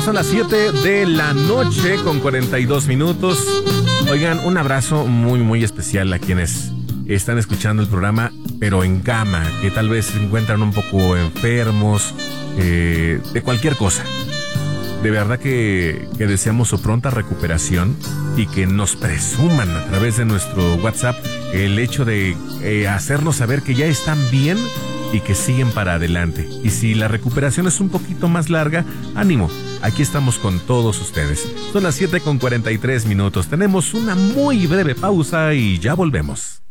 Son las 7 de la noche con 42 minutos. Oigan, un abrazo muy especial a quienes están escuchando el programa, pero en cama, que tal vez se encuentran un poco enfermos, de cualquier cosa. De verdad que deseamos su pronta recuperación y que nos presuman a través de nuestro WhatsApp el hecho de hacernos saber que ya están bien y que siguen para adelante. Y si la recuperación es un poquito más larga, ánimo, aquí estamos con todos ustedes. Son las 7 con 43 minutos. Tenemos una muy breve pausa y ya volvemos.